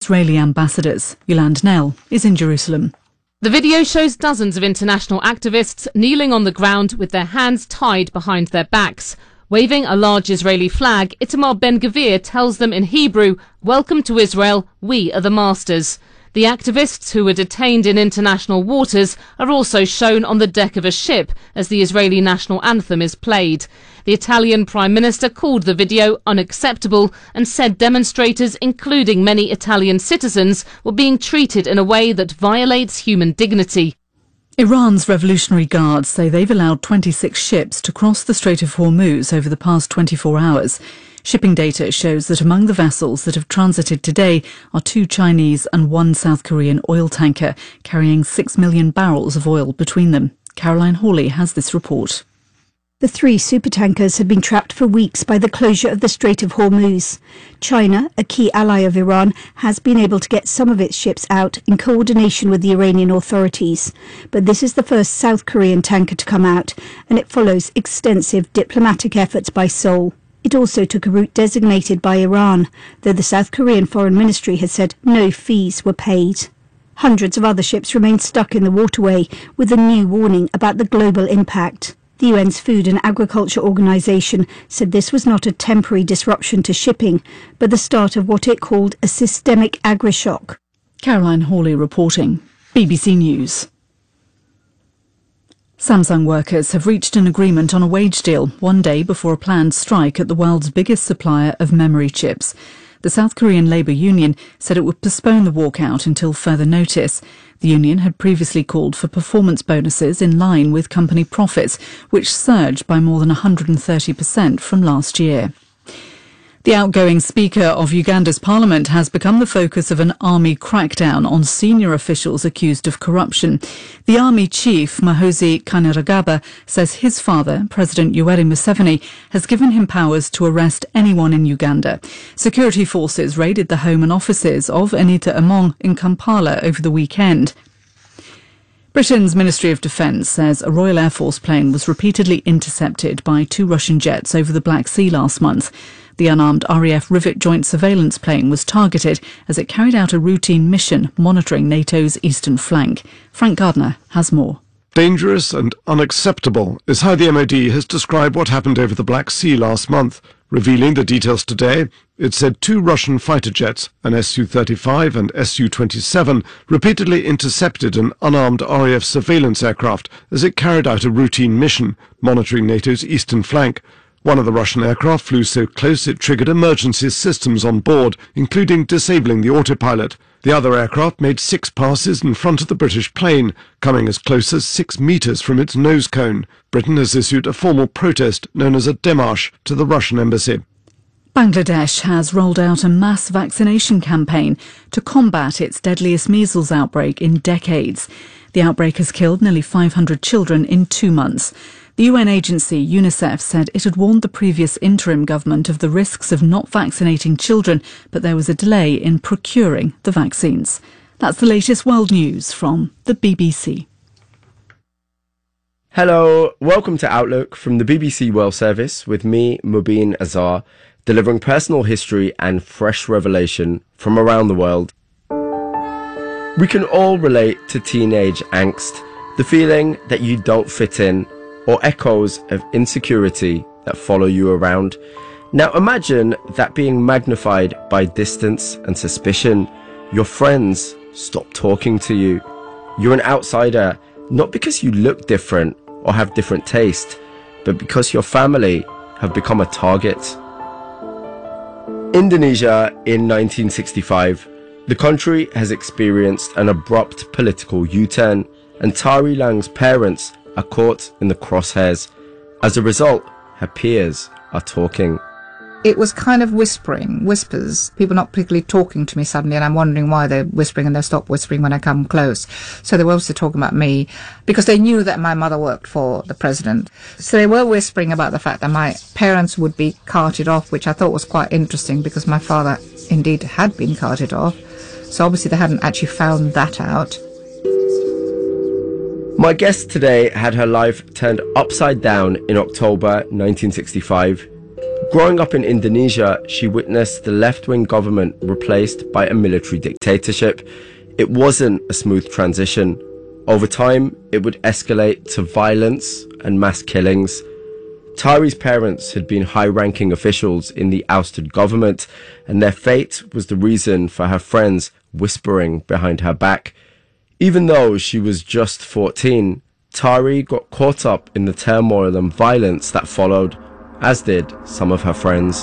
Israeli ambassadors. Yolande Nell is in Jerusalem. The video shows dozens of international activists kneeling on the ground with their hands tied behind their backs. Waving a large Israeli flag, Itamar Ben-Gvir tells them in Hebrew, "Welcome to Israel, we are the masters." The activists who were detained in international waters are also shown on the deck of a ship as the Israeli national anthem is played. The Italian Prime Minister called the video unacceptable and said demonstrators, including many Italian citizens, were being treated in a way that violates human dignity. Iran's Revolutionary Guards say they've allowed 26 ships to cross the Strait of Hormuz over the past 24 hours. Shipping data shows that among the vessels that have transited today are 2 Chinese and 1 South Korean oil tanker, carrying 6 million barrels of oil between them. Caroline Hawley has this report. The 3 supertankers had been trapped for weeks by the closure of the Strait of Hormuz. China, a key ally of Iran, has been able to get some of its ships out in coordination with the Iranian authorities. But this is the first South Korean tanker to come out, and it follows extensive diplomatic efforts by Seoul. It also took a route designated by Iran, though the South Korean Foreign Ministry has said no fees were paid. Hundreds of other ships remain stuck in the waterway, with a new warning about the global impact. The UN's Food and Agriculture Organization said this was not a temporary disruption to shipping, but the start of what it called a systemic agri-shock. Caroline Hawley reporting. BBC News. Samsung workers have reached an agreement on a wage deal 1 day before a planned strike at the world's biggest supplier of memory chips. The South Korean Labour Union said it would postpone the walkout until further notice. The union had previously called for performance bonuses in line with company profits, which surged by more than 130% from last year. The outgoing Speaker of Uganda's parliament has become the focus of an army crackdown on senior officials accused of corruption. The army chief, Muhoozi Kainerugaba, says his father, President Yoweri Museveni, has given him powers to arrest anyone in Uganda. Security forces raided the home and offices of Anita Among in Kampala over the weekend. Britain's Ministry of Defence says a Royal Air Force plane was repeatedly intercepted by 2 Russian jets over the Black Sea last month. The unarmed RAF Rivet joint surveillance plane was targeted as it carried out a routine mission monitoring NATO's eastern flank. Frank Gardner has more. Dangerous and unacceptable is how the MOD has described what happened over the Black Sea last month. Revealing the details today, it said 2 Russian fighter jets, an Su-35 and Su-27, repeatedly intercepted an unarmed RAF surveillance aircraft as it carried out a routine mission monitoring NATO's eastern flank. One of the Russian aircraft flew so close it triggered emergency systems on board, including disabling the autopilot. The other aircraft made 6 passes in front of the British plane, coming as close as 6 metres from its nose cone. Britain has issued a formal protest known as a démarche to the Russian embassy. Bangladesh has rolled out a mass vaccination campaign to combat its deadliest measles outbreak in decades. The outbreak has killed nearly 500 children in 2 months. The UN agency UNICEF said it had warned the previous interim government of the risks of not vaccinating children, but there was a delay in procuring the vaccines. That's the latest world news from the BBC. Hello, welcome to Outlook from the BBC World Service with me, Mubin Azar, delivering personal history and fresh revelation from around the world. We can all relate to teenage angst, the feeling that you don't fit in, or echoes of insecurity that follow you around. Now imagine that being magnified by distance and suspicion. Your friends stop talking to you. You're an outsider, not because you look different or have different taste, but because your family have become a target. Indonesia in 1965. The country has experienced an abrupt political U-turn, and Tari Lang's parents are caught in the crosshairs. As a result, her peers are talking. It was kind of whispers, people not particularly talking to me suddenly, and I'm wondering why they're whispering, and they stop whispering when I come close. So they were obviously talking about me, because they knew that my mother worked for the president. So they were whispering about the fact that my parents would be carted off, which I thought was quite interesting, because my father indeed had been carted off. So obviously they hadn't actually found that out. My guest today had her life turned upside down in October 1965. Growing up in Indonesia, she witnessed the left-wing government replaced by a military dictatorship. It wasn't a smooth transition. Over time, it would escalate to violence and mass killings. Tari's parents had been high-ranking officials in the ousted government, and their fate was the reason for her friends whispering behind her back. Even though she was just 14, Tari got caught up in the turmoil and violence that followed, as did some of her friends.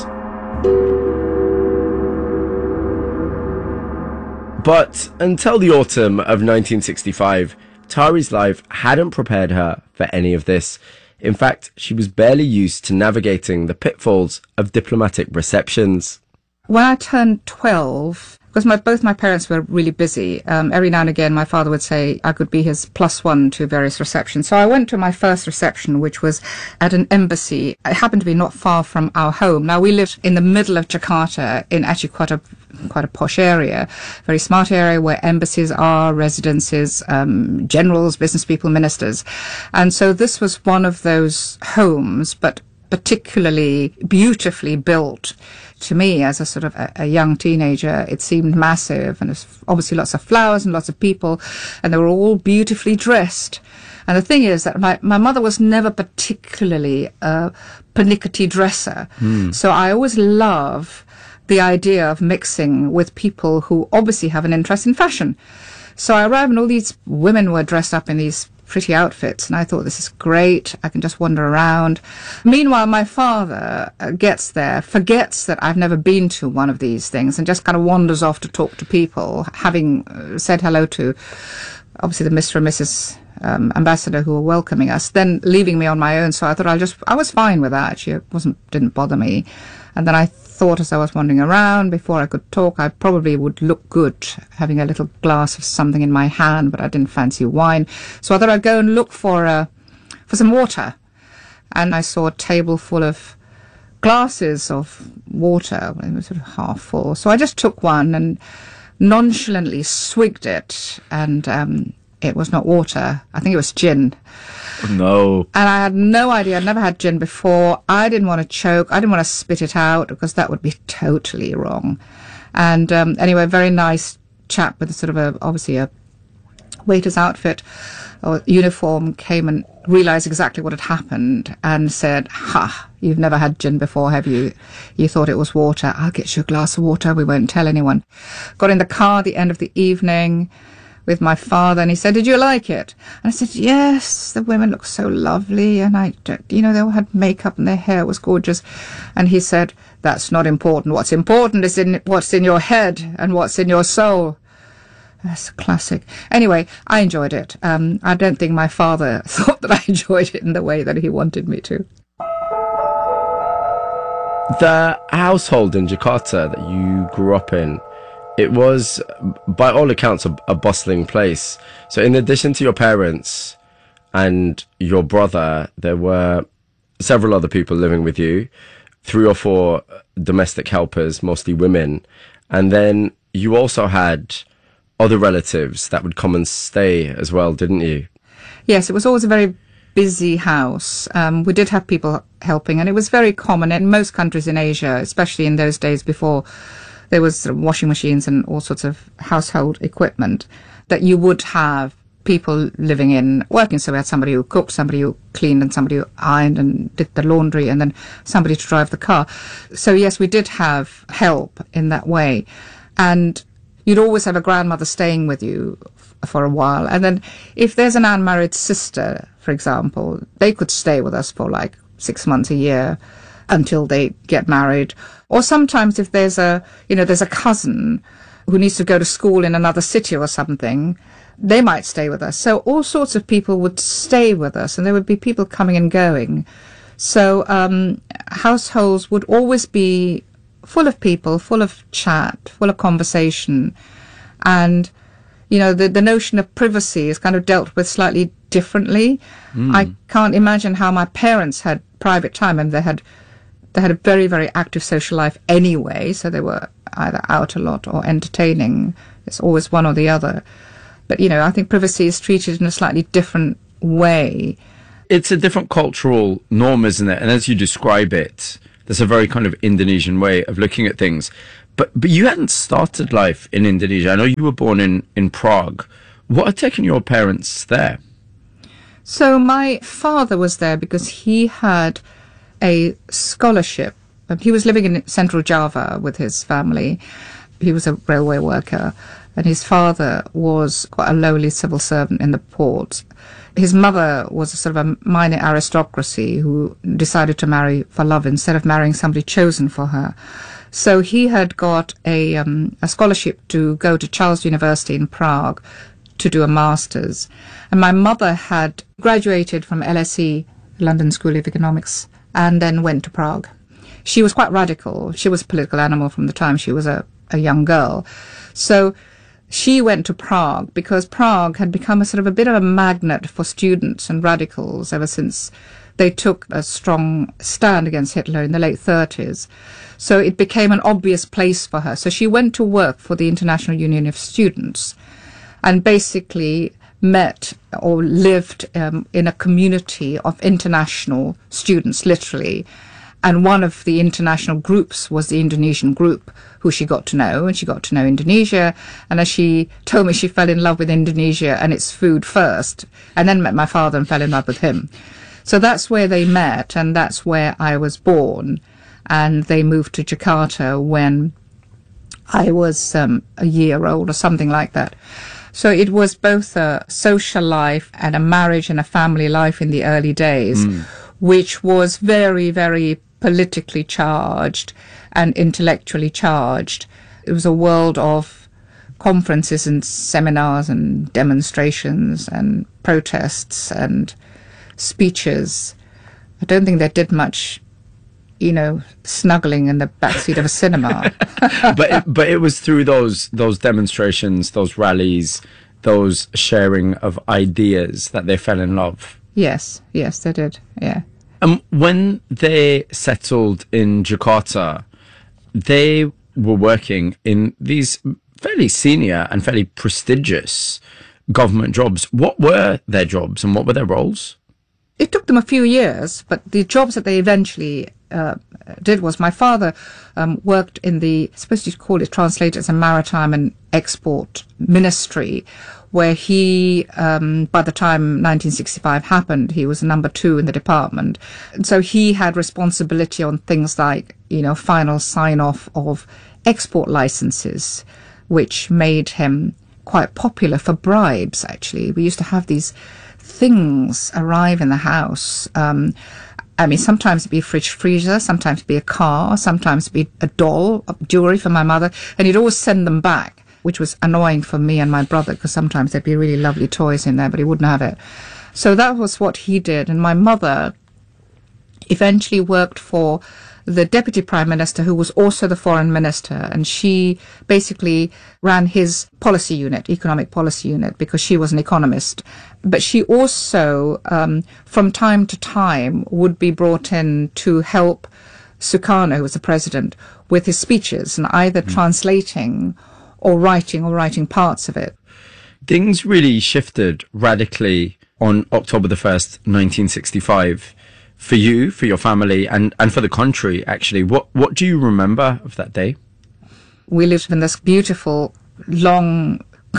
But until the autumn of 1965, Tari's life hadn't prepared her for any of this. In fact, she was barely used to navigating the pitfalls of diplomatic receptions. When I turned 12, because both my parents were really busy, every now and again my father would say I could be his +1 to various receptions. So I went to my first reception, which was at an embassy. It happened to be not far from our home. Now, we lived in the middle of Jakarta, in actually quite a posh area, very smart area where embassies are, residences, generals, business people, ministers. And so this was one of those homes, but particularly beautifully built. To me, as a sort of a young teenager, it seemed massive, and there's obviously lots of flowers and lots of people, and they were all beautifully dressed. And the thing is that my mother was never particularly a pernickety dresser. So I always love the idea of mixing with people who obviously have an interest in fashion. So I arrived and all these women were dressed up in these pretty outfits, and I thought, this is great, I can just wander around. Meanwhile, my father gets there, forgets that I've never been to one of these things, and just kind of wanders off to talk to people, having said hello to obviously the Mr. and Mrs. Ambassador who were welcoming us, then leaving me on my own. So I thought I was fine with that. She didn't bother me. And then I thought, as I was wandering around, before I could talk, I probably would look good having a little glass of something in my hand, but I didn't fancy wine. So I thought I'd go and look for some water. And I saw a table full of glasses of water. It was sort of half full. So I just took one and nonchalantly swigged it, and it was not water. I think it was gin. Oh, no. And I had no idea. I'd never had gin before. I didn't want to choke. I didn't want to spit it out, because that would be totally wrong. And anyway, very nice chap with obviously a waiter's outfit or uniform came and realised exactly what had happened and said, "Ha, you've never had gin before, have you? You thought it was water. I'll get you a glass of water. We won't tell anyone." Got in the car at the end of the evening with my father, and he said, "Did you like it?" And I said, "Yes, the women look so lovely, and they all had makeup and their hair was gorgeous." And he said, "That's not important. What's important is what's in your head and what's in your soul." That's a classic. Anyway, I enjoyed it. I don't think my father thought that I enjoyed it in the way that he wanted me to. The household in Jakarta that you grew up in, it was, by all accounts, a bustling place. So in addition to your parents and your brother, there were several other people living with you, 3 or 4 domestic helpers, mostly women. And then you also had other relatives that would come and stay as well, didn't you? Yes, it was always a very busy house. We did have people helping, and it was very common in most countries in Asia, especially in those days before there was sort of washing machines and all sorts of household equipment, that you would have people living in, working. So we had somebody who cooked, somebody who cleaned, and somebody who ironed and did the laundry, and then somebody to drive the car. So yes, we did have help in that way. And you'd always have a grandmother staying with you for a while. And then if there's an unmarried sister, for example, they could stay with us for like 6 months, a year, until they get married. Or sometimes if there's a cousin who needs to go to school in another city or something, they might stay with us. So all sorts of people would stay with us, and there would be people coming and going. So households would always be full of people, full of chat, full of conversation. And, the notion of privacy is kind of dealt with slightly differently. I can't imagine how my parents had private time, and they had a very, very active social life anyway, so they were either out a lot or entertaining. It's always one or the other. But, I think privacy is treated in a slightly different way. It's a different cultural norm, isn't it? And as you describe it, That's a very kind of Indonesian way of looking at things. But you hadn't started life in Indonesia. I know you were born in Prague. What had taken your parents there? So my father was there because he had a scholarship. He was living in central Java with his family. He was a railway worker, and his father was quite a lowly civil servant in the port. His mother was a sort of a minor aristocracy who decided to marry for love instead of marrying somebody chosen for her. So he had got a scholarship to go to Charles University in Prague to do a master's. And my mother had graduated from LSE, London School of Economics, and then went to Prague. She was quite radical. She was a political animal from the time she was a young girl. So she went to Prague because Prague had become a sort of a bit of a magnet for students and radicals ever since they took a strong stand against Hitler in the late 30s. So it became an obvious place for her. So she went to work for the International Union of Students and basically met or lived in a community of international students, literally. And one of the international groups was the Indonesian group, who she got to know, and she got to know Indonesia. And as she told me, she fell in love with Indonesia and its food first, and then met my father and fell in love with him. So that's where they met, and that's where I was born. And they moved to Jakarta when I was a year old or something like that. So it was both a social life and a marriage and a family life in the early days, which was very, very politically charged and intellectually charged. It was a world of conferences and seminars and demonstrations and protests and speeches. I don't think they did much, snuggling in the backseat of a cinema. but it was through those demonstrations, those rallies, those sharing of ideas that they fell in love. Yes, they did, yeah. When they settled in Jakarta, they were working in these fairly senior and fairly prestigious government jobs. What were their jobs and what were their roles? It took them a few years, but the jobs that they eventually did was my father worked in the, I suppose you'd call it translated as a maritime and export ministry, where he, by the time 1965 happened, he was number 2 in the department. And so he had responsibility on things like, final sign-off of export licenses, which made him quite popular for bribes, actually. We used to have these things arrive in the house. Sometimes it'd be a fridge freezer, sometimes it'd be a car, sometimes it'd be a doll, jewelry for my mother, and he'd always send them back, which was annoying for me and my brother because sometimes there'd be really lovely toys in there, but he wouldn't have it. So that was what he did. And my mother eventually worked for the deputy prime minister, who was also the foreign minister, and she basically ran his policy unit, economic policy unit, because she was an economist. But she also, from time to time, would be brought in to help Sukarno, who was the president, with his speeches, and either translating or writing parts of it. Things really shifted radically on October the 1st, 1965. For you, for your family, and for the country, actually. What do you remember of that day? We lived in this beautiful, long,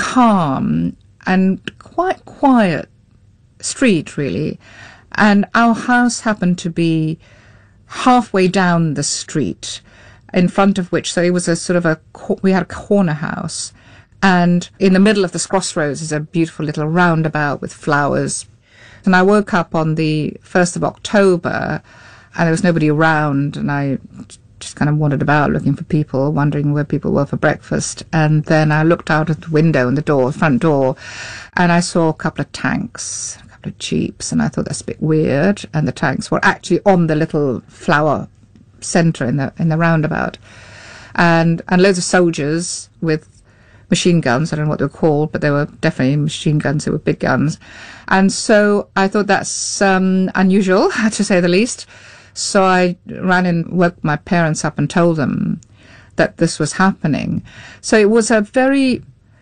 calm, and quite quiet street, really. And our house happened to be halfway down the street, in front of which, so it was a sort of we had a corner house. And in the middle of this crossroads is a beautiful little roundabout with flowers. And I woke up on the 1st of October and there was nobody around, and I just kind of wandered about looking for people, wondering where people were for breakfast. And then I looked out at the window and the front door, and I saw a couple of tanks, a couple of jeeps, and I thought that's a bit weird. And the tanks were actually on the little flower centre in the roundabout. And loads of soldiers with machine guns. I don't know what they were called, but they were definitely machine guns. They were big guns. And so I thought that's unusual, to say the least. So I ran and woke my parents up and told them that this was happening. So it was a very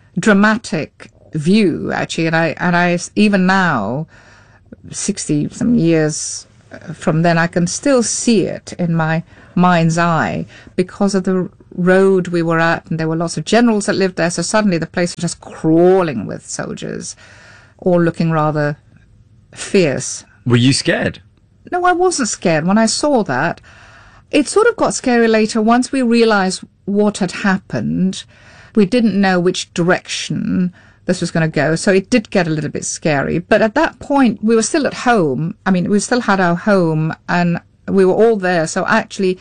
dramatic view, actually. And I even now, 60 some years from then, I can still see it in my mind's eye because of the road we were at, and there were lots of generals that lived there, so suddenly the place was just crawling with soldiers, all looking rather fierce. Were you scared? No, I wasn't scared. When I saw that, it sort of got scary later once we realised what had happened. We didn't know which direction this was going to go, so it did get a little bit scary. But at that point, we were still at home. I mean, we still had our home, and we were all there, so actually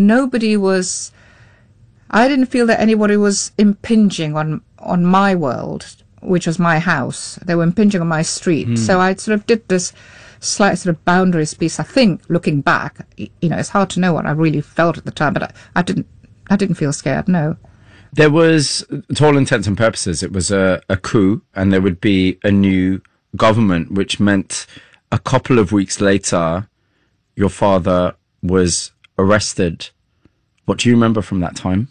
I didn't feel that anybody was impinging on my world, which was my house. They were impinging on my street. So I sort of did this slight sort of boundaries piece. I think, looking back, it's hard to know what I really felt at the time, but I didn't feel scared, no. There was, to all intents and purposes, it was a coup, and there would be a new government, which meant a couple of weeks later, your father was arrested. What do you remember from that time?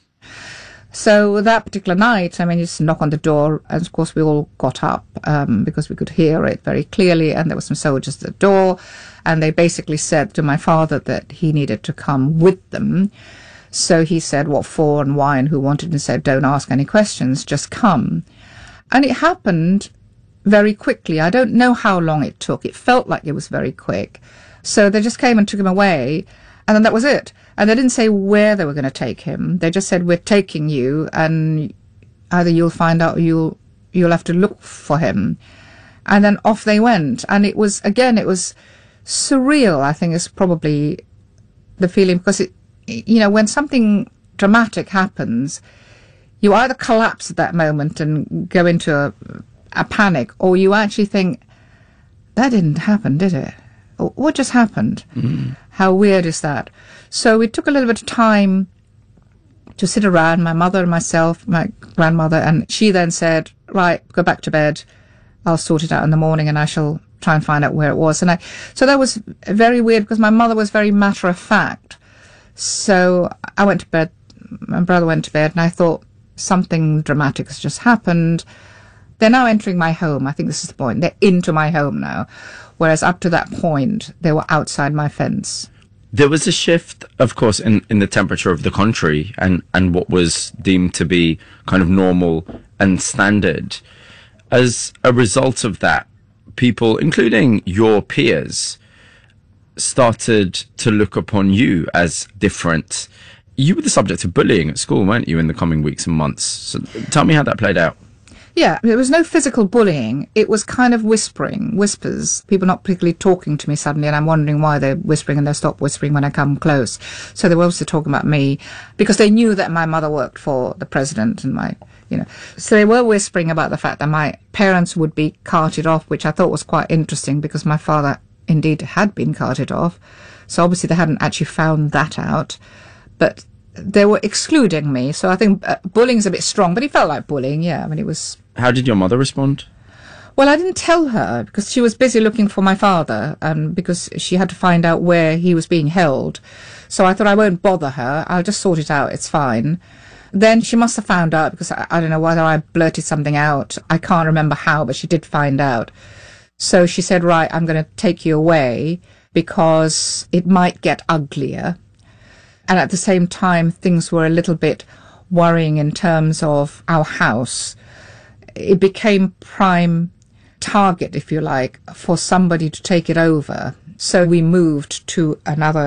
So that particular night, I mean, you just knock on the door, and of course we all got up because we could hear it very clearly, and there were some soldiers at the door, and they basically said to my father that he needed to come with them. So he said what for and why and who wanted, and said, don't ask any questions, just come. And it happened very quickly. I don't know how long it took. It felt like it was very quick. So they just came and took him away, and then that was it. And they didn't say where they were going to take him. They just said, we're taking you, and either you'll find out or you'll have to look for him. And then off they went. And it was surreal, I think, is probably the feeling, because when something dramatic happens, you either collapse at that moment and go into a panic, or you actually think, that didn't happen, did it? What just happened? How weird is that? So we took a little bit of time to sit around, my mother and myself, my grandmother, and she then said, right, go back to bed. I'll sort it out in the morning, and I shall try and find out where it was. So that was very weird, because my mother was very matter of fact. So I went to bed, my brother went to bed, and I thought something dramatic has just happened. They're now entering my home. I think this is the point. They're into my home now, whereas up to that point, they were outside my fence. There was a shift, of course, in the temperature of the country and what was deemed to be kind of normal and standard. As a result of that, people, including your peers, started to look upon you as different. You were the subject of bullying at school, weren't you, in the coming weeks and months? So tell me how that played out. Yeah, there was no physical bullying. It was kind of whispers, people not particularly talking to me suddenly, and I'm wondering why they're whispering, and they stop whispering when I come close. So they were also talking about me, because they knew that my mother worked for the president, and so they were whispering about the fact that my parents would be carted off, which I thought was quite interesting, because my father indeed had been carted off. So obviously they hadn't actually found that out, but they were excluding me. So I think bullying's a bit strong, but it felt like bullying. Yeah, I mean, it was. How did your mother respond? Well, I didn't tell her, because she was busy looking for my father, because she had to find out where he was being held. So I thought, I won't bother her. I'll just sort it out. It's fine. Then she must have found out, because I don't know whether I blurted something out. I can't remember how, but she did find out. So she said, right, I'm going to take you away because it might get uglier. And at the same time, things were a little bit worrying in terms of our house. It became prime target, if you like, for somebody to take it over. So we moved to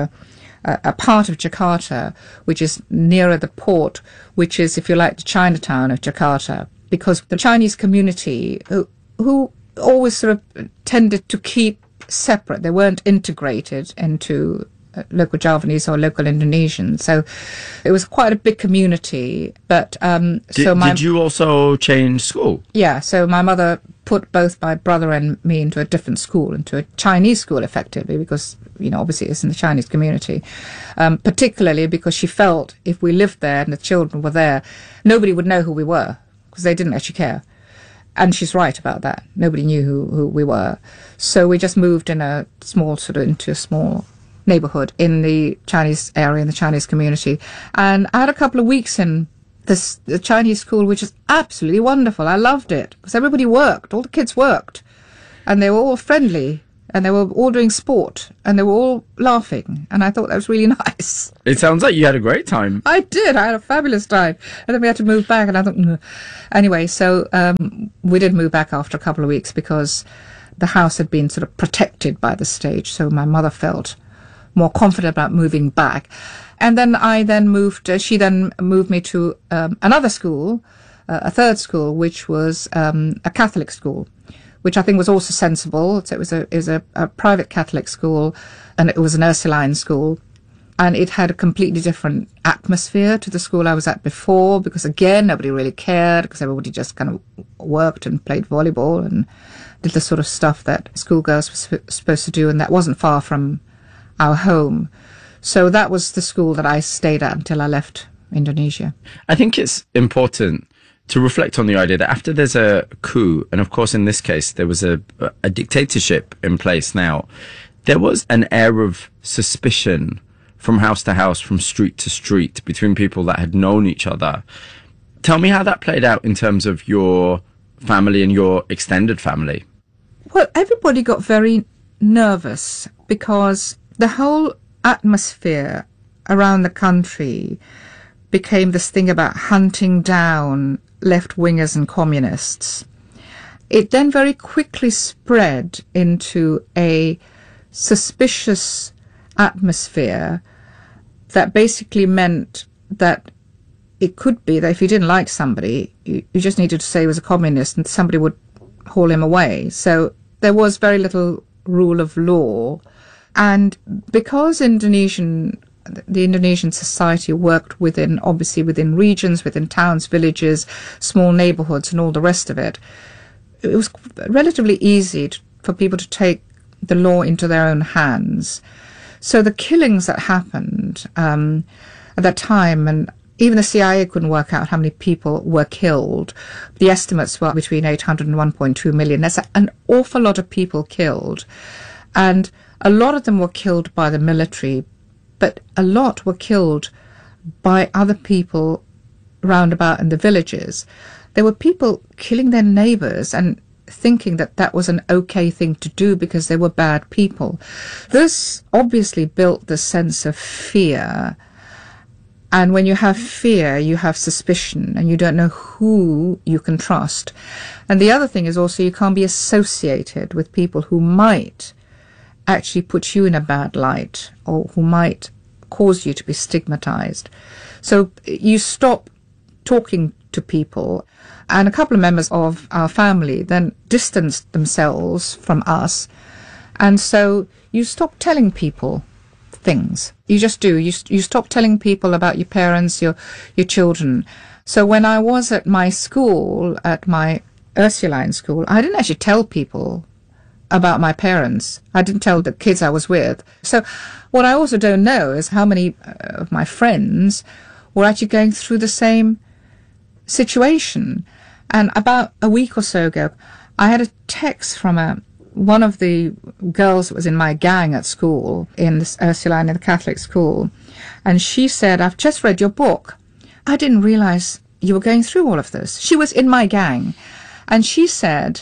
a part of Jakarta, which is nearer the port, which is, if you like, the Chinatown of Jakarta, because the Chinese community, who always sort of tended to keep separate, they weren't integrated into local Javanese or local Indonesians. So it was quite a big community. But did you also change school? Yeah, so my mother put both my brother and me into a different school, into a Chinese school, effectively, because, obviously it's in the Chinese community. Particularly because she felt if we lived there and the children were there, nobody would know who we were, because they didn't actually care. And she's right about that. Nobody knew who we were. So we just moved into a small neighborhood in the Chinese area, in the Chinese community. And I had a couple of weeks in the Chinese school, which is absolutely wonderful. I loved it, because everybody worked. All the kids worked. And they were all friendly. And they were all doing sport, and they were all laughing, and I thought that was really nice. It sounds like you had a great time. I did. I had a fabulous time. And then we had to move back, and I thought, Anyway, so we did move back after a couple of weeks because the house had been sort of protected by the stage, so my mother felt more confident about moving back. And then she then moved me to another school, a third school, which was a Catholic school, which I think was also sensible. So it was a private Catholic school, and it was an Ursuline school. And it had a completely different atmosphere to the school I was at before, because, again, nobody really cared, because everybody just kind of worked and played volleyball and did the sort of stuff that schoolgirls were supposed to do, and that wasn't far from our home. So that was the school that I stayed at until I left Indonesia. I think it's important to reflect on the idea that after there's a coup, and of course in this case there was a dictatorship in place now, there was an air of suspicion from house to house, from street to street, between people that had known each other. Tell me how that played out in terms of your family and your extended family. Well, everybody got very nervous because the whole atmosphere around the country became this thing about hunting down left-wingers and communists. It then very quickly spread into a suspicious atmosphere that basically meant that it could be that if you didn't like somebody, you just needed to say he was a communist and somebody would haul him away. So there was very little rule of law. And because the Indonesian society worked within regions, within towns, villages, small neighborhoods, and all the rest of it, it was relatively easy for people to take the law into their own hands. So the killings that happened at that time, and even the CIA couldn't work out how many people were killed. The estimates were between 800 and 1.2 million. That's an awful lot of people killed. And a lot of them were killed by the military, but a lot were killed by other people round about in the villages. There were people killing their neighbours and thinking that that was an okay thing to do because they were bad people. This obviously built the sense of fear. And when you have fear, you have suspicion, and you don't know who you can trust. And the other thing is also you can't be associated with people who might actually put you in a bad light or who might cause you to be stigmatized. So you stop talking to people. And a couple of members of our family then distanced themselves from us. And so you stop telling people things. You just do. You stop telling people about your parents, your children. So when I was at my school, at my Ursuline school, I didn't actually tell people about my parents. I didn't tell the kids I was with. So what I also don't know is how many of my friends were actually going through the same situation. And about a week or so ago, I had a text from one of the girls that was in my gang at school, in this Ursuline, in the Catholic school, and she said, "I've just read your book. I didn't realize you were going through all of this." She was in my gang, and she said,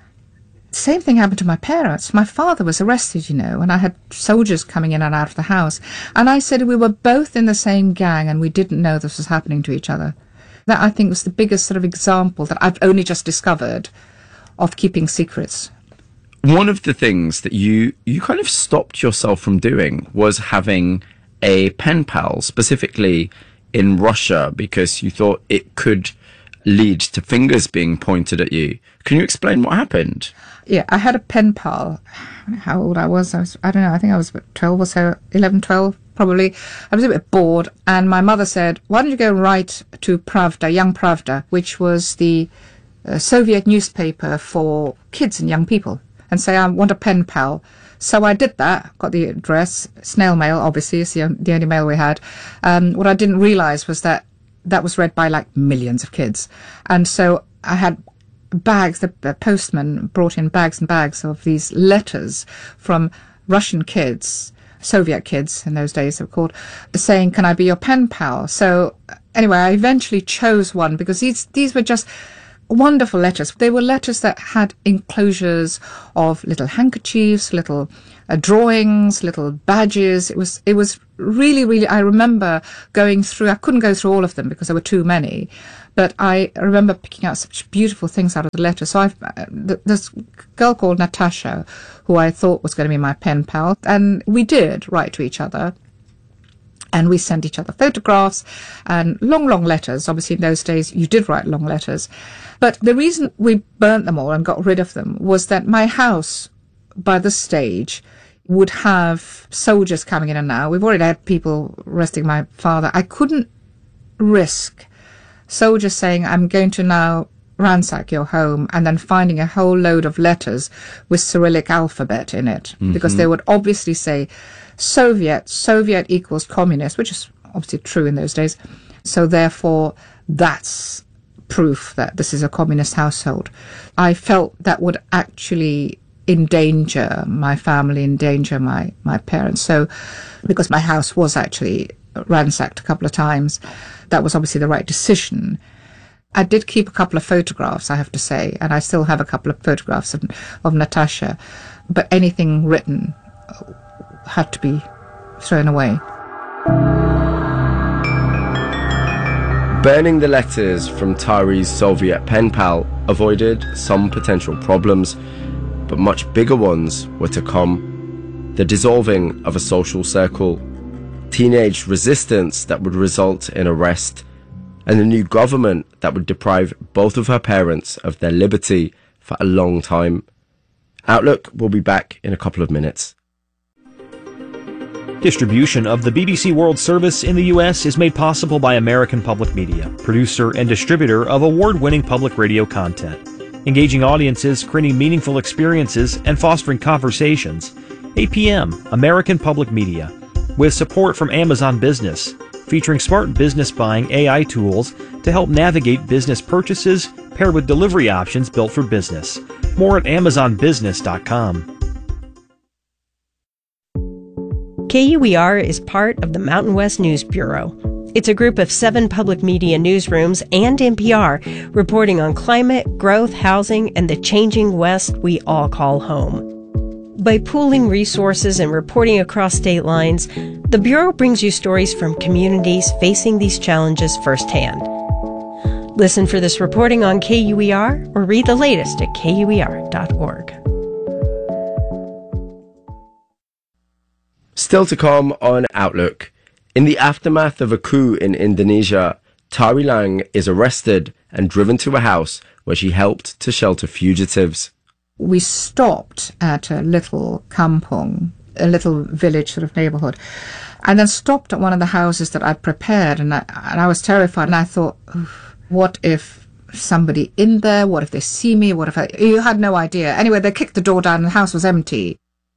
"Same thing happened to my parents. My father was arrested, and I had soldiers coming in and out of the house." And I said we were both in the same gang and we didn't know this was happening to each other. That, I think, was the biggest sort of example that I've only just discovered of keeping secrets. One of the things that you kind of stopped yourself from doing was having a pen pal, specifically in Russia, because you thought it could lead to fingers being pointed at you. Can you explain what happened? Yeah, I had a pen pal. How old I was, I don't know, I think I was about 12 or so, 11, 12, probably. I was a bit bored, and my mother said, "Why don't you go write to Pravda, Young Pravda," which was the Soviet newspaper for kids and young people, and say, "I want a pen pal." So I did that, got the address, snail mail, obviously, it's the only mail we had. What I didn't realise was that was read by like millions of kids. And so I had bags, the postman brought in bags and bags of these letters from Russian kids, Soviet kids in those days they were called, saying, "Can I be your pen pal?" So anyway, I eventually chose one because these were just wonderful letters. They were letters that had enclosures of little handkerchiefs, little drawings, little badges. It was really, really, I remember going through, I couldn't go through all of them because there were too many, but I remember picking out such beautiful things out of the letters. So this girl called Natasha, who I thought was going to be my pen pal, and we did write to each other. And we sent each other photographs and long, long letters. Obviously, in those days, you did write long letters. But the reason we burnt them all and got rid of them was that my house, by this stage, would have soldiers coming in and out. We've already had people arresting my father. I couldn't risk soldiers saying, I'm going to now ransack your home, and then finding a whole load of letters with Cyrillic alphabet in it. Because they would obviously say, Soviet equals communist, which is obviously true in those days. So therefore, that's proof that this is a communist household. I felt that would actually endanger my family, endanger my parents. So because my house was actually ransacked a couple of times, that was obviously the right decision. I did keep a couple of photographs, I have to say, and I still have a couple of photographs of Natasha, but anything written had to be thrown away. Burning the letters from Tari's Soviet pen pal avoided some potential problems, but much bigger ones were to come. The dissolving of a social circle, teenage resistance that would result in arrest, and a new government that would deprive both of her parents of their liberty for a long time. Outlook will be back in a couple of minutes. Distribution of the BBC World Service in the U.S. is made possible by American Public Media, producer and distributor of award-winning public radio content. Engaging audiences, creating meaningful experiences, and fostering conversations. APM, American Public Media, with support from Amazon Business, featuring smart business buying AI tools to help navigate business purchases paired with delivery options built for business. More at AmazonBusiness.com. KUER is part of the Mountain West News Bureau. It's a group of 7 public media newsrooms and NPR reporting on climate, growth, housing, and the changing West we all call home. By pooling resources and reporting across state lines, the Bureau brings you stories from communities facing these challenges firsthand. Listen for this reporting on KUER or read the latest at KUER.org. Still to come on Outlook. In the aftermath of a coup in Indonesia, Tari Lang is arrested and driven to a house where she helped to shelter fugitives. We stopped at a little kampung, a little village sort of neighborhood, and then stopped at one of the houses that I'd prepared, and I was terrified, and I thought, what if somebody in there? What if they see me? What if you had no idea. Anyway, they kicked the door down and the house was empty.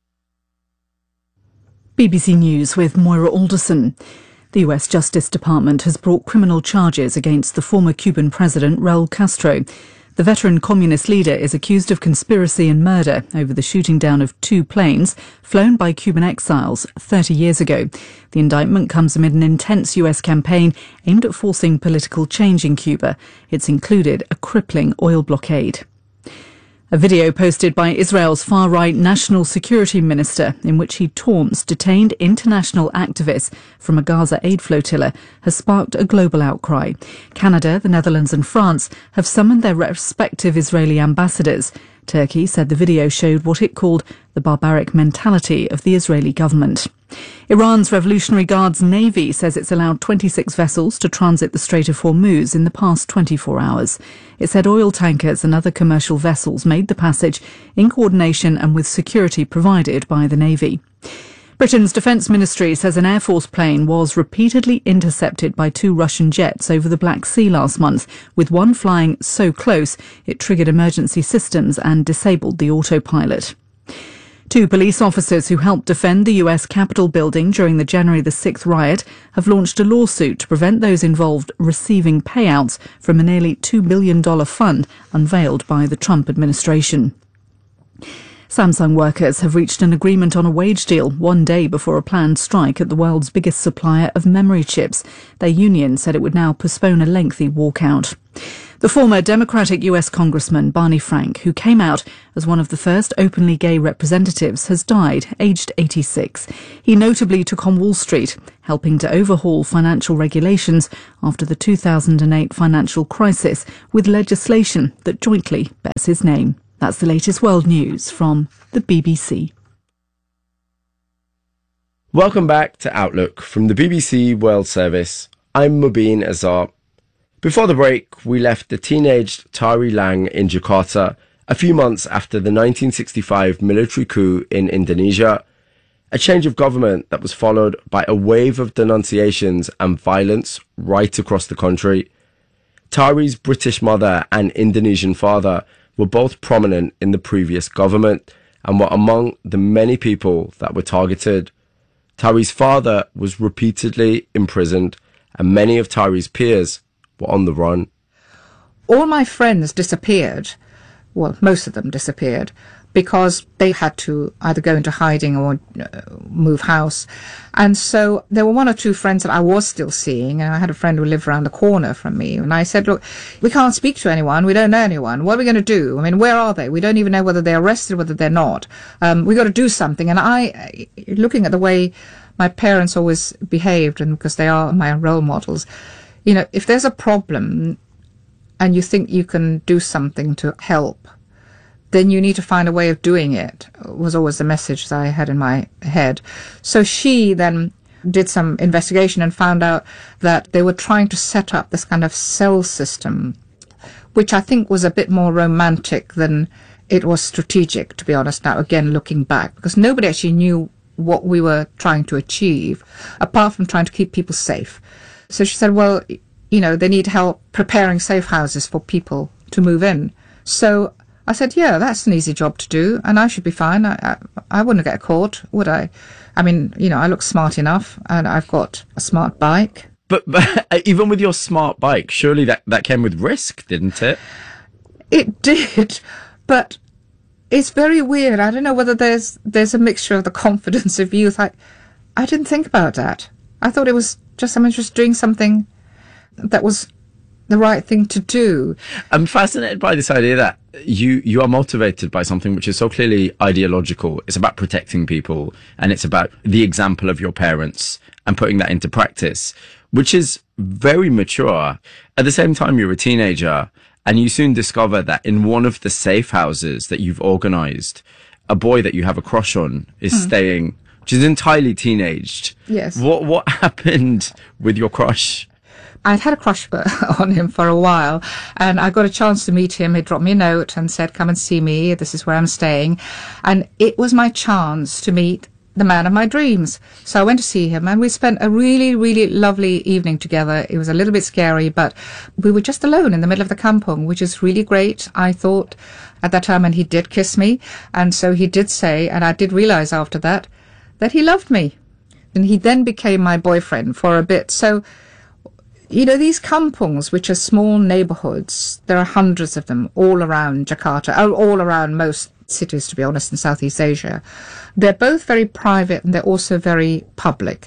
BBC News with Moira Alderson. The US Justice Department has brought criminal charges against the former Cuban president Raul Castro. The veteran communist leader is accused of conspiracy and murder over the shooting down of 2 planes flown by Cuban exiles 30 years ago. The indictment comes amid an intense US campaign aimed at forcing political change in Cuba. It's included a crippling oil blockade. A video posted by Israel's far-right national security minister in which he taunts detained international activists from a Gaza aid flotilla has sparked a global outcry. Canada, the Netherlands and France have summoned their respective Israeli ambassadors. Turkey said the video showed what it called the barbaric mentality of the Israeli government. Iran's Revolutionary Guards Navy says it's allowed 26 vessels to transit the Strait of Hormuz in the past 24 hours. It said oil tankers and other commercial vessels made the passage in coordination and with security provided by the Navy. Britain's Defence Ministry says an Air Force plane was repeatedly intercepted by 2 Russian jets over the Black Sea last month, with one flying so close it triggered emergency systems and disabled the autopilot. 2 police officers who helped defend the US Capitol building during the January the 6th riot have launched a lawsuit to prevent those involved receiving payouts from a nearly $2 billion fund unveiled by the Trump administration. Samsung workers have reached an agreement on a wage deal one day before a planned strike at the world's biggest supplier of memory chips. Their union said it would now postpone a lengthy walkout. The former Democratic US Congressman Barney Frank, who came out as one of the first openly gay representatives, has died, aged 86. He notably took on Wall Street, helping to overhaul financial regulations after the 2008 financial crisis with legislation that jointly bears his name. That's the latest world news from the BBC. Welcome back to Outlook from the BBC World Service. I'm Mubin Azar. Before the break, we left the teenaged Tari Lang in Jakarta a few months after the 1965 military coup in Indonesia, a change of government that was followed by a wave of denunciations and violence right across the country. Tari's British mother and Indonesian father were both prominent in the previous government and were among the many people that were targeted. Tari's father was repeatedly imprisoned, and many of Tari's peers were on the run. All my friends disappeared. Well, most of them disappeared because they had to either go into hiding or move house. And so there were one or two friends that I was still seeing, and I had a friend who lived around the corner from me, and I said, look, we can't speak to anyone, we don't know anyone, what are we going to do? I mean, where are they? We don't even know whether they're arrested, whether they're not. We've got to do something. And I, looking at the way my parents always behaved, and because they are my role models, you know, if there's a problem and you think you can do something to help, then you need to find a way of doing it, was always the message that I had in my head. So she then did some investigation and found out that they were trying to set up this kind of cell system, which I think was a bit more romantic than it was strategic, to be honest, now again looking back, because nobody actually knew what we were trying to achieve, apart from trying to keep people safe. So she said, well, you know, they need help preparing safe houses for people to move in. So I said, yeah, that's an easy job to do, and I should be fine. I wouldn't get caught, would I? I mean, you know, I look smart enough, and I've got a smart bike. But even with your smart bike, surely that came with risk, didn't it? It did, but it's very weird. I don't know whether there's a mixture of the confidence of youth. I didn't think about that. I thought it was just someone just doing something that was the right thing to do. I'm fascinated by this idea that you are motivated by something which is so clearly ideological. It's about protecting people, and it's about the example of your parents and putting that into practice, which is very mature. At the same time, you're a teenager, and you soon discover that in one of the safe houses that you've organised, a boy that you have a crush on is staying, which is entirely teenaged. Yes. What happened with your crush? I'd had a crush on him for a while, and I got a chance to meet him. He dropped me a note and said, come and see me. This is where I'm staying. And it was my chance to meet the man of my dreams. So I went to see him, and we spent a really, really lovely evening together. It was a little bit scary, but we were just alone in the middle of the kampong, which is really great, I thought, at that time. And he did kiss me. And so he did say, and I did realize after that he loved me. And he then became my boyfriend for a bit. So, you know, these kampongs, which are small neighborhoods, there are hundreds of them all around Jakarta, all around most cities, to be honest, in Southeast Asia. They're both very private, and they're also very public.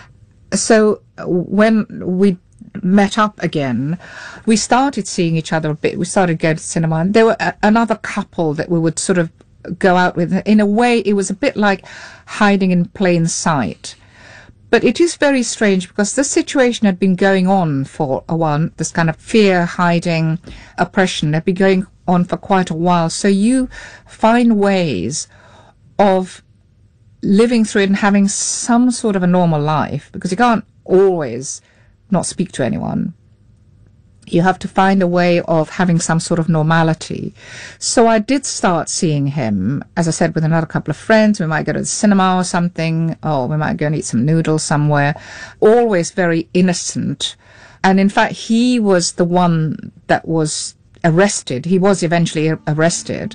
So when we met up again, we started seeing each other a bit. We started going to cinema, and there were another couple that we would sort of go out with. In a way, it was a bit like hiding in plain sight. But it is very strange because this situation had been going on for a while. This kind of fear, hiding, oppression had been going on for quite a while. So you find ways of living through it and having some sort of a normal life, because you can't always not speak to anyone. You have to find a way of having some sort of normality. So I did start seeing him, as I said, with another couple of friends. We might go to the cinema or something, or we might go and eat some noodles somewhere. Always very innocent. And in fact, he was the one that was arrested. He was eventually arrested.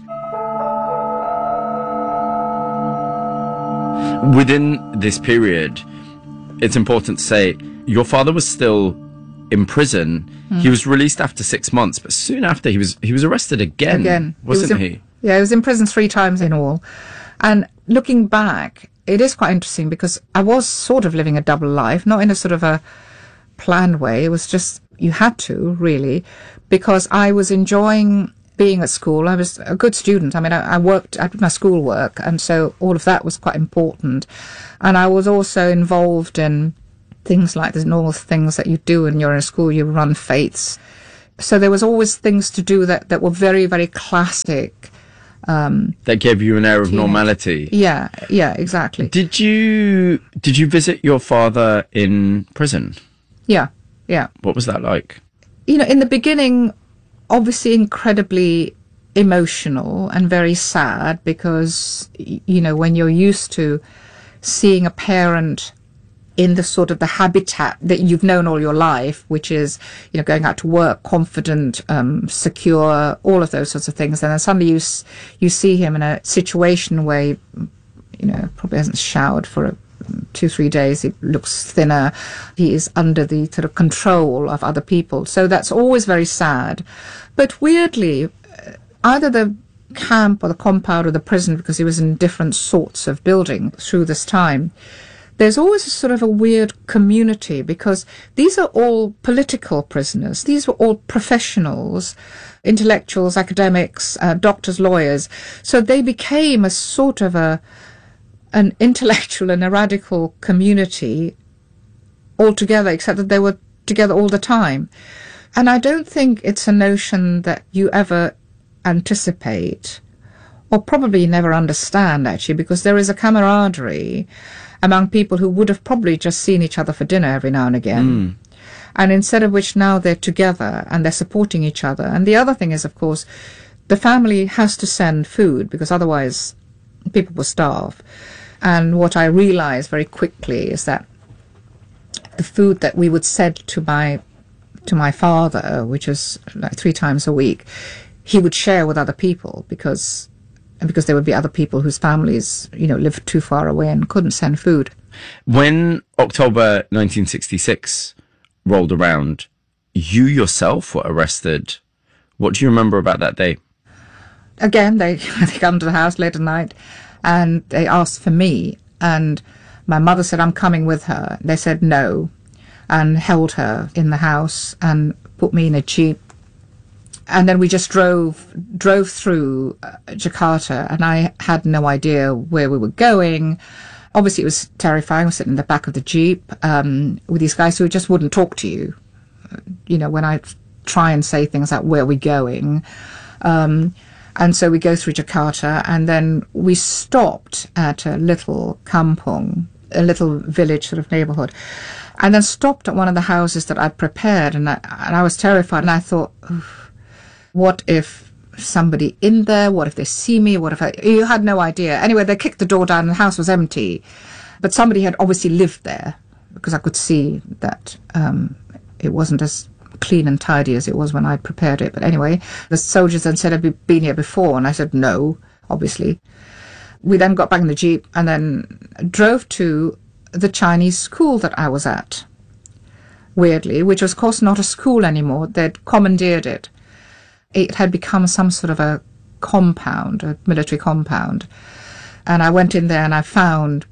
Within this period, it's important to say your father was still in prison. He was released after 6 months, but soon after he was arrested again, wasn't he? Yeah, I was in prison 3 times in all. And looking back, it is quite interesting because I was sort of living a double life, not in a sort of a planned way. It was just, you had to, really, because I was enjoying being at school. I was a good student. I mean, I did my schoolwork, and so all of that was quite important. And I was also involved in things like the normal things that you do when you're in school. You run faiths. So there was always things to do that were very, very classic. That gave you an air of normality. Yeah, exactly. Did you visit your father in prison? Yeah. What was that like? In the beginning, obviously incredibly emotional and very sad because, when you're used to seeing a parent in the sort of the habitat that you've known all your life, which is, going out to work, confident, secure, all of those sorts of things. And then suddenly you see him in a situation where he, probably hasn't showered for 2-3 days. He looks thinner. He is under the sort of control of other people. So that's always very sad. But weirdly, either the camp or the compound or the prison, because he was in different sorts of building through this time, there's always a sort of a weird community because these are all political prisoners. These were all professionals, intellectuals, academics, doctors, lawyers. So they became a sort of an intellectual and a radical community altogether, except that they were together all the time. And I don't think it's a notion that you ever anticipate, or probably never understand, actually, because there is a camaraderie among people who would have probably just seen each other for dinner every now and again. And instead of which now they're together and they're supporting each other. And the other thing is, of course, the family has to send food because otherwise people will starve. And what I realized very quickly is that the food that we would send to my father, which was like 3 times a week, he would share with other people because there would be other people whose families, lived too far away and couldn't send food. When October 1966 rolled around, you yourself were arrested. What do you remember about that day? Again, they come to the house late at night and they asked for me. And my mother said, I'm coming with her. They said no and held her in the house and put me in a jeep. And then we just drove through Jakarta, and I had no idea where we were going. Obviously, it was terrifying. I was sitting in the back of the jeep with these guys who just wouldn't talk to you. When I try and say things like, where are we going? And so we go through Jakarta, and then we stopped at a little kampung, a little village sort of neighborhood, and then stopped at one of the houses that I'd prepared, and I was terrified, and I thought, what if somebody in there? What if they see me? You had no idea. Anyway, they kicked the door down and the house was empty. But somebody had obviously lived there because I could see that it wasn't as clean and tidy as it was when I prepared it. But anyway, the soldiers then said I'd been here before. And I said, no, obviously. We then got back in the jeep and then drove to the Chinese school that I was at, weirdly, which was, of course, not a school anymore. They'd commandeered it. It had become some sort of a compound, a military compound. And I went in there and I found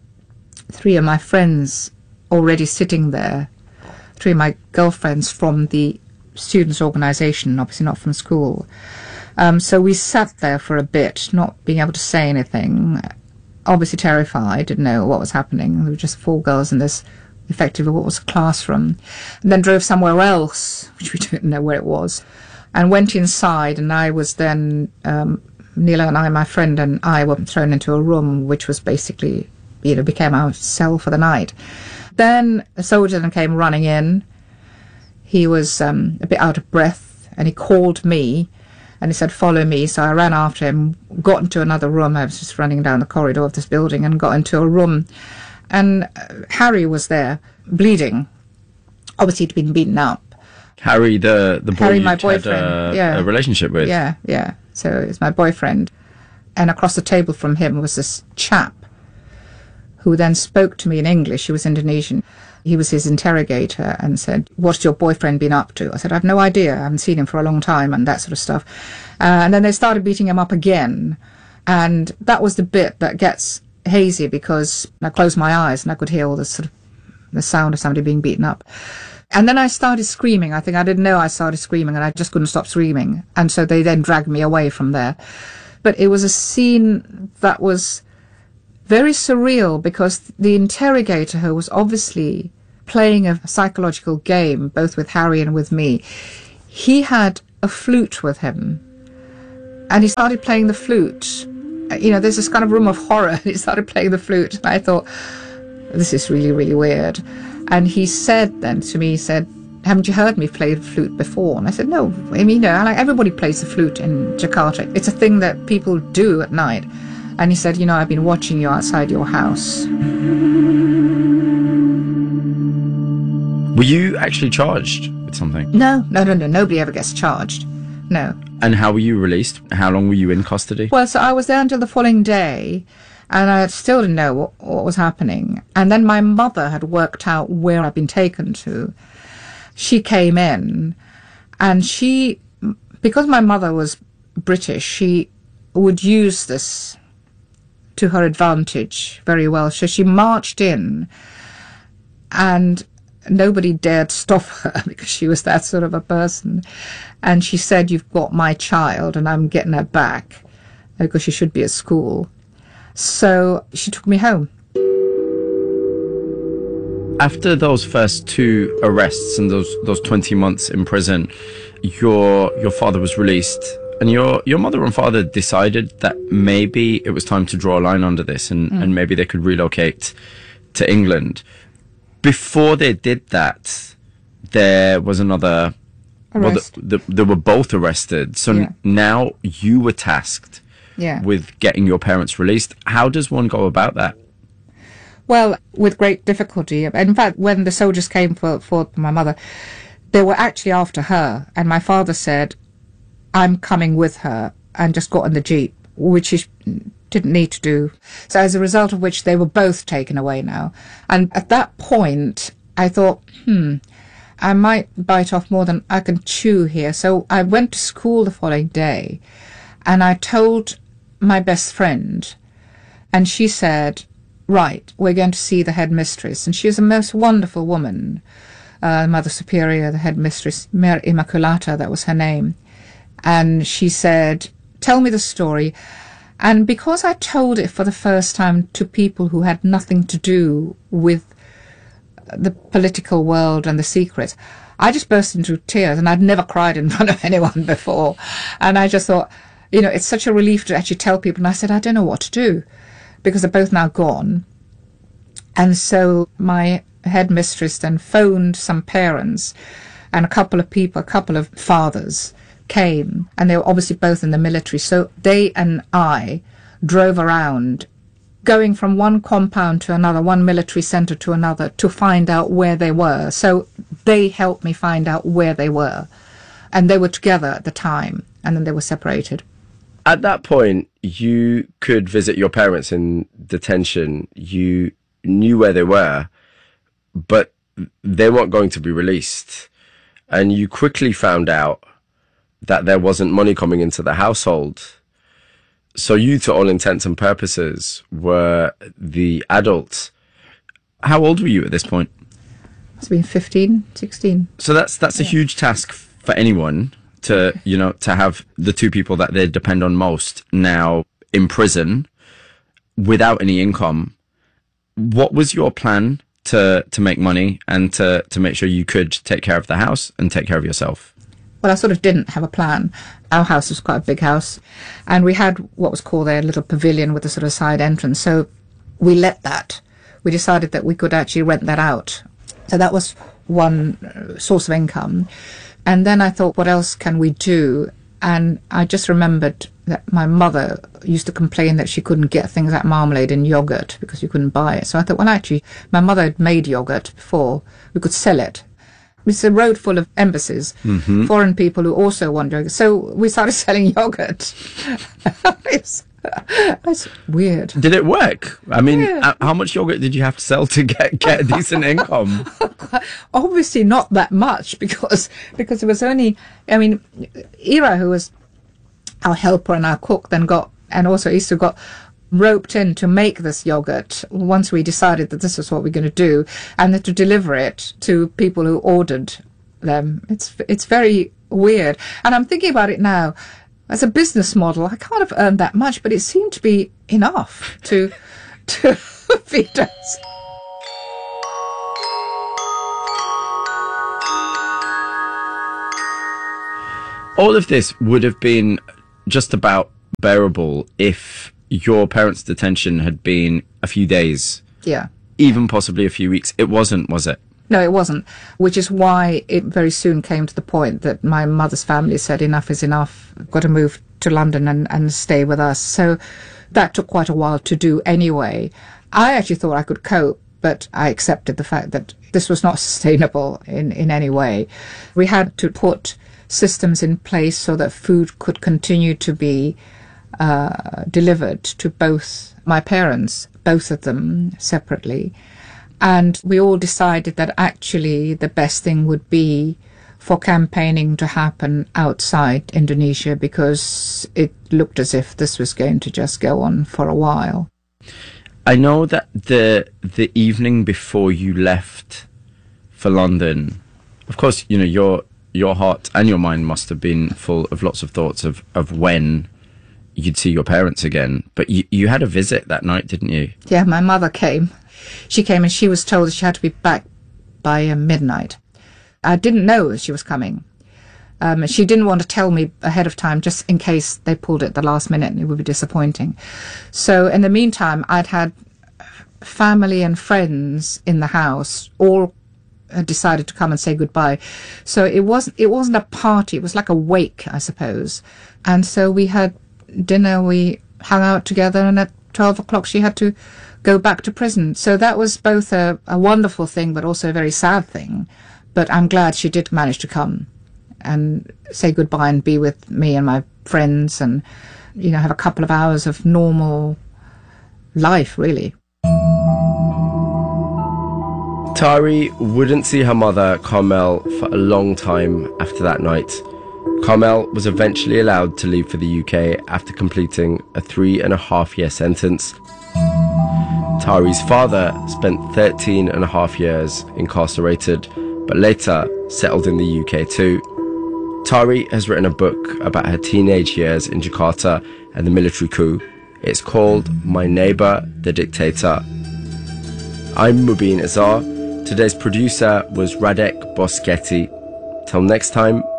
3 of my friends already sitting there, 3 of my girlfriends from the students' organisation, obviously not from school. So we sat there for a bit, not being able to say anything, obviously terrified, didn't know what was happening. There were just 4 girls in this, effectively what was a classroom. And then drove somewhere else, which we didn't know where it was, and went inside, and I was then, Neela and I, my friend and I, were thrown into a room which was basically, became our cell for the night. Then a soldier then came running in. He was a bit out of breath, and he called me, and he said, follow me. So I ran after him, got into another room. I was just running down the corridor of this building and got into a room. And Harry was there, bleeding. Obviously, he'd been beaten up. Harry, the boy Harry, my you boyfriend, had a relationship with. Yeah. So it's my boyfriend. And across the table from him was this chap who then spoke to me in English. He was Indonesian. He was his interrogator and said, "What's your boyfriend been up to?" I said, "I've no idea. I haven't seen him for a long time," and that sort of stuff. And then they started beating him up again. And that was the bit that gets hazy, because I closed my eyes and I could hear all this sort of the sound of somebody being beaten up. And then I started screaming. I think I didn't know I started screaming, and I just couldn't stop screaming. And so they then dragged me away from there. But it was a scene that was very surreal, because the interrogator, who was obviously playing a psychological game, both with Harry and with me, he had a flute with him. And he started playing the flute. You know, there's this kind of room of horror, and he started playing the flute. And I thought, this is really, really weird. And he said then to me, he said, "Haven't you heard me play the flute before?" And I said, "No, I mean, like everybody plays the flute in Jakarta. It's a thing that people do at night." And he said, "I've been watching you outside your house." Were you actually charged with something? No. Nobody ever gets charged. No. And how were you released? How long were you in custody? Well, so I was there until the following day, and I still didn't know what was happening. And then my mother had worked out where I'd been taken to. She came in, and because my mother was British, she would use this to her advantage very well. So she marched in, and nobody dared stop her, because she was that sort of a person. And she said, "You've got my child, and I'm getting her back, because she should be at school." So she took me home. After those first 2 arrests and those 20 months in prison, your father was released, and your mother and father decided that maybe it was time to draw a line under this, and maybe they could relocate to England. Before they did that, there was another arrest. Well, they were both arrested. So now you were tasked with getting your parents released. How does one go about that? Well, with great difficulty. In fact, when the soldiers came for my mother, they were actually after her. And my father said, "I'm coming with her," and just got in the jeep, which he didn't need to do. So as a result of which, they were both taken away now. And at that point, I thought, I might bite off more than I can chew here. So I went to school the following day, and I told my best friend, and she said, "Right, we're going to see the headmistress." And she was a most wonderful woman, Mother Superior, the headmistress, Mère Immaculata, that was her name. And she said, "Tell me the story." And because I told it for the first time to people who had nothing to do with the political world and the secrets, I just burst into tears, and I'd never cried in front of anyone before. And I just thought, it's such a relief to actually tell people. And I said, I don't know what to do, because they're both now gone. And so my headmistress then phoned some parents, and a couple of fathers came, and they were obviously both in the military. So they and I drove around, going from one compound to another, one military centre to another, to find out where they were. So they helped me find out where they were. And they were together at the time, and then they were separated. At that point, you could visit your parents in detention. You knew where they were, but they weren't going to be released. And you quickly found out that there wasn't money coming into the household. So you, to all intents and purposes, were the adult. How old were you at this point? It's been 15, 16. So that's a huge task for anyone to have the two people that they depend on most now in prison without any income. What was your plan to make money and to make sure you could take care of the house and take care of yourself? Well, I sort of didn't have a plan. Our house was quite a big house, and we had what was called a little pavilion with a sort of side entrance. So we let that. We decided that we could actually rent that out. So that was one source of income. And then I thought, what else can we do? And I just remembered that my mother used to complain that she couldn't get things like marmalade and yogurt because you couldn't buy it. So I thought, well, actually, my mother had made yogurt before. We could sell it. It's a road full of embassies, foreign people who also want yogurt. So we started selling yogurt. That's weird. Did it work? I mean, how much yogurt did you have to sell to get a decent income? Obviously not that much because it was only, I mean, Ira, who was our helper and our cook, then got, and also Easter got roped in to make this yogurt once we decided that this is what we're going to do, and then to deliver it to people who ordered them. It's very weird. And I'm thinking about it now. As a business model, I can't have earned that much, but it seemed to be enough to feed us. All of this would have been just about bearable if your parents' detention had been a few days. Yeah. Even possibly a few weeks. It wasn't, was it? No, it wasn't, which is why it very soon came to the point that my mother's family said enough is enough, got to move to London and stay with us. So that took quite a while to do anyway. I actually thought I could cope, but I accepted the fact that this was not sustainable in any way. We had to put systems in place so that food could continue to be delivered to both my parents, both of them separately. And we all decided that actually the best thing would be for campaigning to happen outside Indonesia, because it looked as if this was going to just go on for a while. I know that the evening before you left for London, of course, you know, your heart and your mind must have been full of lots of thoughts of when you'd see your parents again. But you had a visit that night, didn't you? Yeah, my mother came. She came and she was told she had to be back by midnight. I didn't know she was coming. She didn't want to tell me ahead of time just in case they pulled it at the last minute and it would be disappointing. So in the meantime, I'd had family and friends in the house, all had decided to come and say goodbye. So it wasn't a party, it was like a wake, I suppose. And so we had dinner, we hung out together, and at 12 o'clock she had to go back to prison. So that was both a wonderful thing but also a very sad thing. But I'm glad she did manage to come and say goodbye and be with me and my friends and, you know, have a couple of hours of normal life, really. Tari wouldn't see her mother, Carmel, for a long time after that night. Carmel was eventually allowed to leave for the UK after completing a 3.5-year sentence. Tari's father spent 13.5 years incarcerated, but later settled in the UK too. Tari has written a book about her teenage years in Jakarta and the military coup. It's called My Neighbour, the Dictator. I'm Mubin Azar. Today's producer was Radek Boschetti. Till next time,